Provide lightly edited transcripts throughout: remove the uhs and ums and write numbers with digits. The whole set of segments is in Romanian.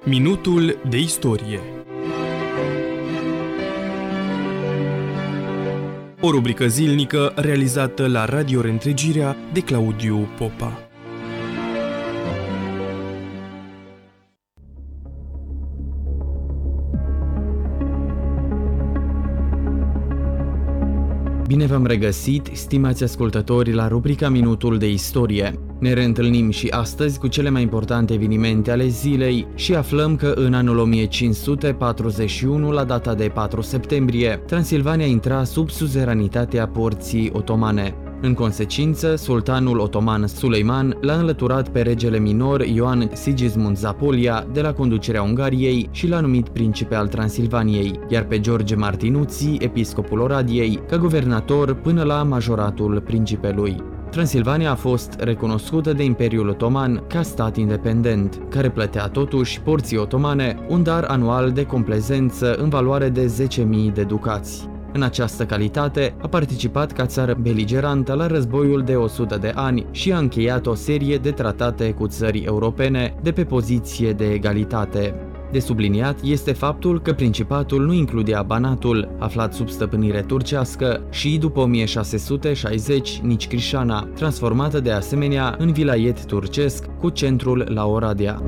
Minutul de istorie. O rubrică zilnică realizată la Radio Reîntregirea de Claudiu Popa. Bine v-am regăsit, stimați ascultători, la rubrica Minutul de istorie. Ne reîntâlnim și astăzi cu cele mai importante evenimente ale zilei și aflăm că în anul 1541, la data de 4 septembrie, Transilvania intra sub suzeranitatea porții otomane. În consecință, sultanul otoman Suleiman l-a înlăturat pe regele minor Ioan Sigismund Zapolia de la conducerea Ungariei și l-a numit principe al Transilvaniei, iar pe George Martinuții, episcopul Oradiei, ca guvernator până la majoratul principelui. Transilvania a fost recunoscută de Imperiul Otoman ca stat independent, care plătea totuși porții otomane un dar anual de complezență în valoare de 10.000 de ducați. În această calitate, a participat ca țară beligerantă la războiul de 100 de ani și a încheiat o serie de tratate cu țări europene de pe poziție de egalitate. De subliniat este faptul că principatul nu includea Banatul, aflat sub stăpânire turcească, și după 1660 nici Crișana, transformată de asemenea în vilaiet turcesc cu centrul la Oradea.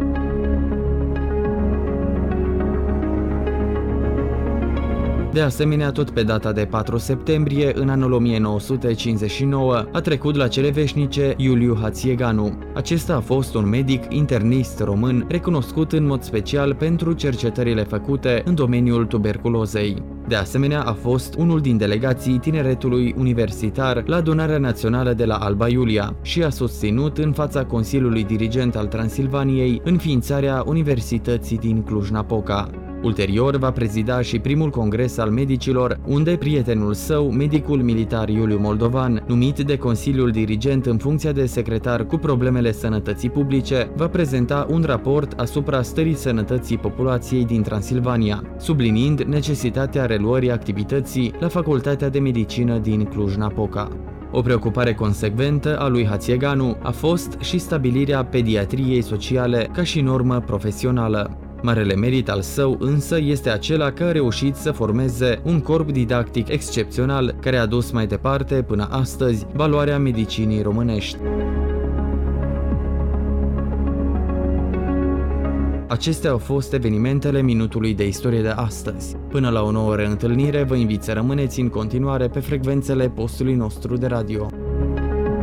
De asemenea, tot pe data de 4 septembrie, în anul 1959, a trecut la cele veșnice Iuliu Hațieganu. Acesta a fost un medic internist român recunoscut în mod special pentru cercetările făcute în domeniul tuberculozei. De asemenea, a fost unul din delegații tineretului universitar la Adunarea Națională de la Alba Iulia și a susținut în fața Consiliului Dirigent al Transilvaniei înființarea Universității din Cluj-Napoca. Ulterior va prezida și primul congres al medicilor, unde prietenul său, medicul militar Iuliu Moldovan, numit de Consiliul Dirigent în funcția de secretar cu problemele sănătății publice, va prezenta un raport asupra stării sănătății populației din Transilvania, subliniind necesitatea reluării activității la Facultatea de Medicină din Cluj-Napoca. O preocupare consecventă a lui Hațieganu a fost și stabilirea pediatriei sociale ca și normă profesională. Marele merit al său însă este acela că a reușit să formeze un corp didactic excepțional care a dus mai departe până astăzi valoarea medicinii românești. Acestea au fost evenimentele Minutului de istorie de astăzi. Până la o nouă reîntâlnire, vă invit să rămâneți în continuare pe frecvențele postului nostru de radio.